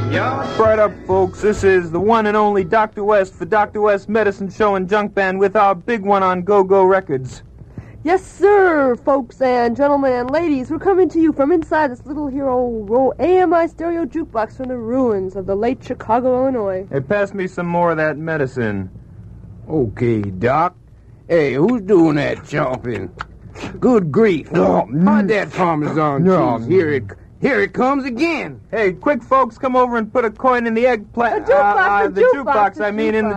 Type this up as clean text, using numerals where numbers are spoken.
Right up, folks. This is the one and only Dr. West for Dr. West Medicine Show and Junk Band with our big one on Go-Go Records. Yes, sir, folks and gentlemen and ladies. We're coming to you from inside this little hero AMI stereo jukebox from the ruins of the late Chicago, Illinois. Hey, pass me some more of that medicine. Okay, Doc. Hey, who's doing that chomping? Good grief. How'd that Parmesan cheese? Here it comes again. Hey, quick, folks, come over and put a coin in the eggplant. The jukebox, in the